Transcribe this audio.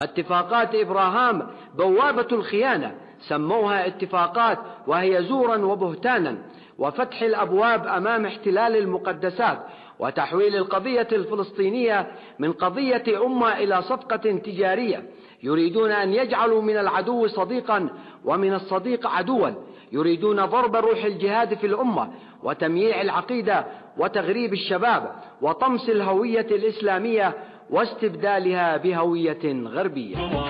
اتفاقات إبراهام بوابة الخيانة، سموها اتفاقات وهي زورا وبهتانا، وفتح الأبواب أمام احتلال المقدسات وتحويل القضية الفلسطينية من قضية أمة إلى صفقة تجارية. يريدون أن يجعلوا من العدو صديقا ومن الصديق عدوا، يريدون ضرب روح الجهاد في الأمة وتمييع العقيدة وتغريب الشباب وطمس الهوية الإسلامية واستبدالها بهوية غربية.